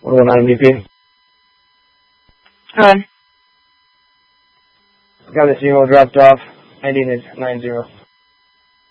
119 BP. Hi. Got this email dropped off. Ending is 90.